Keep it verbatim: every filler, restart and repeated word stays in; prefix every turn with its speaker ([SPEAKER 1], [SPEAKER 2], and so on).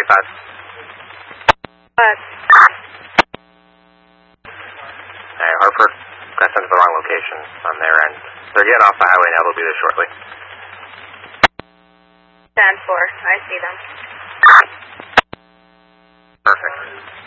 [SPEAKER 1] five.
[SPEAKER 2] What?
[SPEAKER 1] Hey, Hartford, got sent to the wrong location on their end. They're getting off the highway now. They'll be there shortly.
[SPEAKER 2] ten four. I see them.
[SPEAKER 1] Perfect.